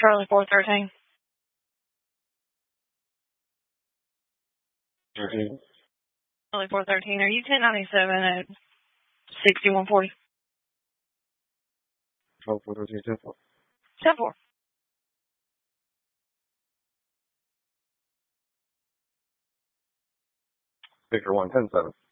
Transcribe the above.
Charlie 413. 13. Charlie 413. Are you 1097 at 6140? Charlie 413, 10-4. 10-4. Victor 1, 10-7.